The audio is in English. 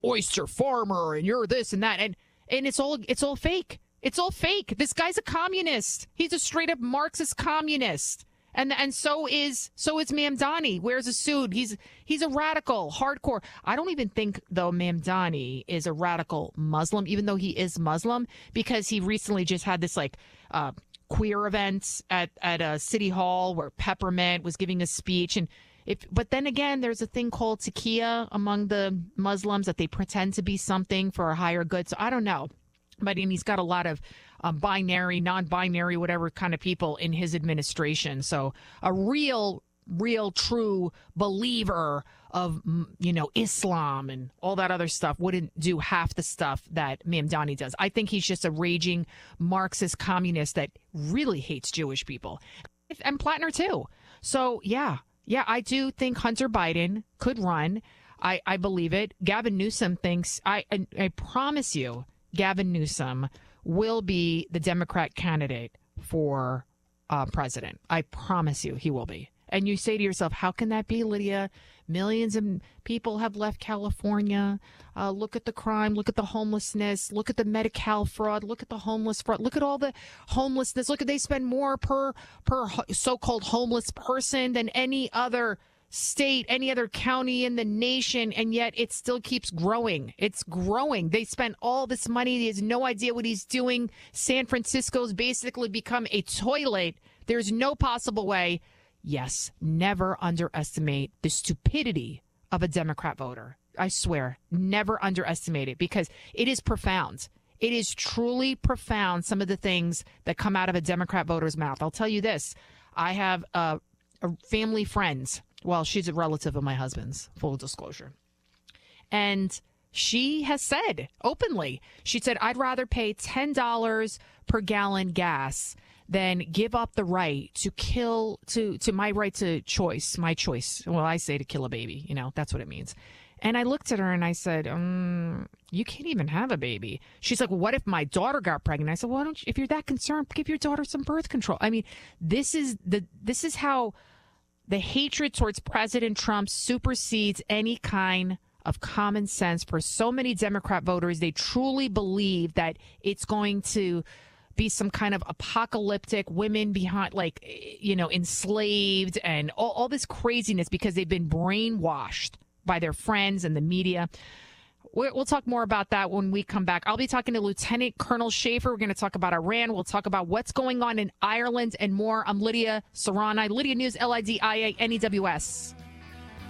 oyster farmer and you're this and that. And it's all fake. It's all fake. This guy's a communist. He's a straight up Marxist communist. And so is Mamdani. Wears a suit. He's a radical, hardcore. I don't even think though Mamdani is a radical Muslim, even though he is Muslim, because he recently just had this queer event at a city hall where Peppermint was giving a speech. But then again, there's a thing called taqiyya among the Muslims that they pretend to be something for a higher good. So I don't know. But he's got a lot of binary, non-binary, whatever kind of people in his administration. So a real, true believer of, Islam and all that other stuff wouldn't do half the stuff that Mamdani does. I think he's just a raging Marxist communist that really hates Jewish people. And Plattner, too. So, yeah, I do think Hunter Biden could run. I believe it. Gavin Newsom thinks, I promise you, Gavin Newsom will be the Democrat candidate for president. I promise you he will be. And you say to yourself, how can that be, Lydia? Millions of people have left California. Look at the crime. Look at the homelessness. Look at the Medi-Cal fraud. Look at the homeless fraud. Look at all the homelessness. Look at they spend more per so-called homeless person than any other state, any other county in the nation, and yet it still keeps growing. It's growing. They spent all this money. He has no idea what he's doing. San Francisco's basically become a toilet. There's no possible way. Yes, never underestimate the stupidity of a Democrat voter. I swear, never underestimate it because it is profound. It is truly profound, some of the things that come out of a Democrat voter's mouth. I'll tell you this. I have a family friend. Well, she's a relative of my husband's, full disclosure. And she has said openly, she said, I'd rather pay $10 per gallon gas than give up the right to kill, to my right to choice, my choice. Well, I say to kill a baby, that's what it means. And I looked at her and I said, you can't even have a baby. She's like, well, what if my daughter got pregnant? I said, well, why don't you, if you're that concerned, give your daughter some birth control. I mean, this is how the hatred towards President Trump supersedes any kind of common sense for so many Democrat voters. They truly believe that it's going to be some kind of apocalyptic women behind, enslaved and all this craziness because they've been brainwashed by their friends and the media. We'll talk more about that when we come back. I'll be talking to Lieutenant Colonel Schaefer. We're going to talk about Iran. We'll talk about what's going on in Ireland and more. I'm Lydia Serrani, Lydia News, LIDIA NEWS.